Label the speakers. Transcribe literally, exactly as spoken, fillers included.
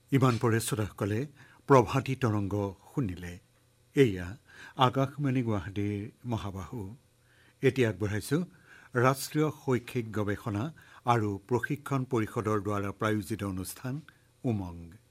Speaker 1: ইমান পৰে শ্ৰোতাসকলে প্ৰভাতী তৰংগ শুনিলে। এয়া আকাশবাণী গুৱাহাটীৰ মহাবাহু। এতিয়া আগবঢ়াইছোঁ ৰাষ্ট্ৰীয় শৈক্ষিক গৱেষণা আৰু প্ৰশিক্ষণ পৰিষদৰ দ্বাৰা প্ৰায়োজিত অনুষ্ঠান উমংগ।